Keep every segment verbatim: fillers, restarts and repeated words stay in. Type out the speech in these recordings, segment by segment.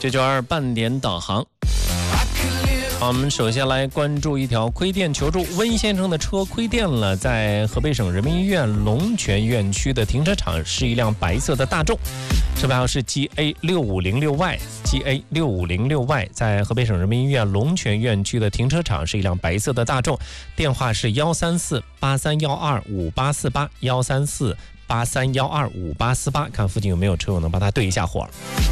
这周二半点导航。好，我们首先来关注一条亏电求助。温先生的车亏电了，在河北省人民医院龙泉院区的停车场是一辆白色的大众，车牌号是 G A 六五零六 Y G A 六五零六 Y， 在河北省人民医院龙泉院区的停车场是一辆白色的大众，电话是幺三四八三幺二五八四八幺三四八三幺二五八四八，看附近有没有车友能帮他对一下火。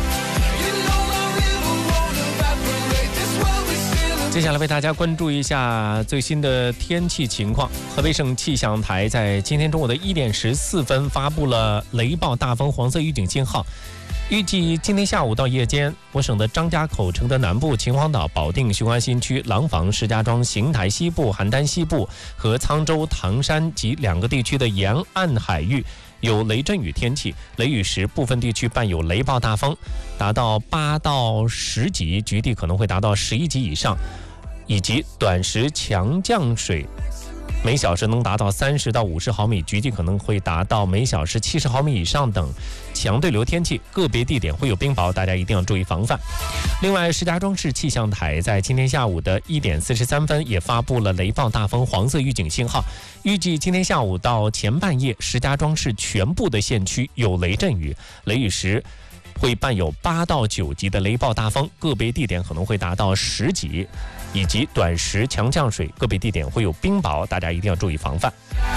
接下来为大家关注一下最新的天气情况。河北省气象台在今天中午的一点十四分发布了雷暴大风黄色预警信号。预计今天下午到夜间，我省的张家口、承德南部、秦皇岛、保定、雄安新区、廊坊、石家庄、邢台西部、邯郸西部和沧州、唐山及两个地区的沿岸海域有雷阵雨天气，雷雨时部分地区伴有雷暴大风，达到八到十级，局地可能会达到十一级以上，以及短时强降水每小时能达到三十到五十毫米，局地可能会达到每小时七十毫米以上等强对流天气，个别地点会有冰雹，大家一定要注意防范。另外，石家庄市气象台在今天下午的一点四十三分也发布了雷暴大风黄色预警信号，预计今天下午到前半夜，石家庄市全部的县区有雷阵雨，雷雨时会伴有八到九级的雷暴大风，个别地点可能会达到十级，以及短时强降水，个别地点会有冰雹，大家一定要注意防范。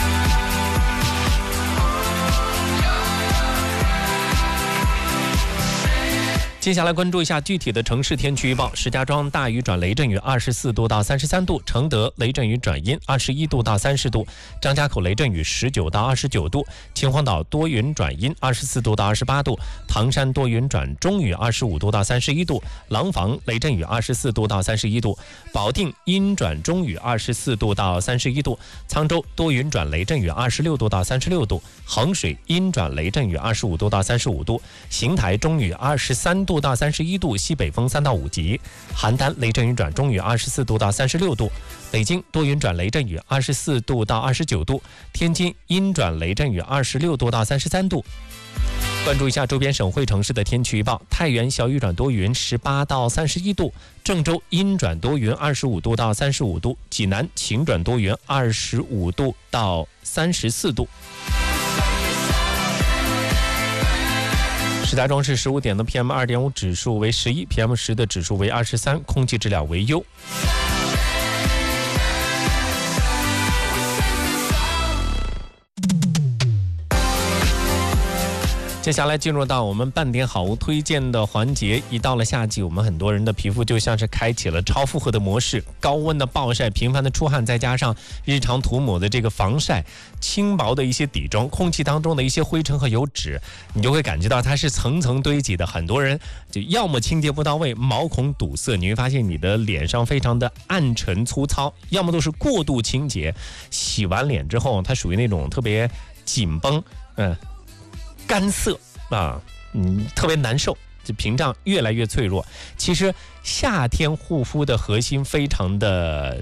接下来关注一下具体的城市天气预报。石家庄大雨转雷阵雨二十四度到三十三度，承德雷阵雨转阴二十一度到三十度，张家口雷阵雨十九到二十九度，秦皇岛多云转阴二十四度到二十八度，唐山多云转中雨二十五度到三十一度，廊坊雷阵雨二十四度到三十一度，保定阴转中雨二十四度到三十一度，沧州多云转雷阵雨二十六度到三十六度，衡水阴转雷阵雨二十五度到三十五度，邢台中雨二十三度到三十一度，西北风三到五级，邯郸雷阵雨转中雨二十四度到三十六度，北京多云转雷阵雨二十四度到二十九度，天津阴转雷阵雨二十六度到三十三度。关注一下周边省会城市的天气预报。太原小雨转多云十八到三十一度，郑州阴转多云二十五度到三十五度，济南晴转多云二十五度到三十四度。石家庄市十五点的 P M 二点五 指数为十一 ，P M 十 的指数为二十三，空气质量为优。接下来进入到我们半点好物推荐的环节。一到了夏季，我们很多人的皮肤就像是开启了超负荷的模式，高温的暴晒、频繁的出汗，再加上日常涂抹的这个防晒、轻薄的一些底妆，空气当中的一些灰尘和油脂，你就会感觉到它是层层堆积的。很多人就要么清洁不到位，毛孔堵塞，你会发现你的脸上非常的暗沉粗糙；要么都是过度清洁，洗完脸之后，它属于那种特别紧绷，嗯。干涩啊，嗯，特别难受，这屏障越来越脆弱。其实夏天护肤的核心非常的